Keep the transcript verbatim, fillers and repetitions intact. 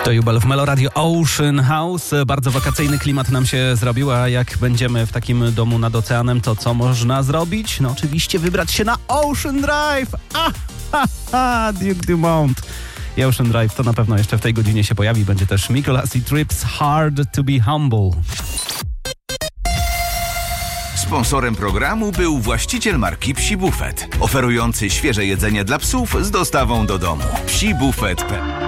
To Jubel w Melo Radio Ocean House. Bardzo wakacyjny klimat nam się zrobił, a jak będziemy w takim domu nad oceanem, to co można zrobić? No oczywiście wybrać się na Ocean Drive. Ah, ha, ha, Duke Dumont. I Ocean Drive to na pewno jeszcze w tej godzinie się pojawi. Będzie też Mikolas Trips Hard to be Humble. Sponsorem programu był właściciel marki Psi Buffet, oferujący świeże jedzenie dla psów z dostawą do domu. psi buffet kropka pe el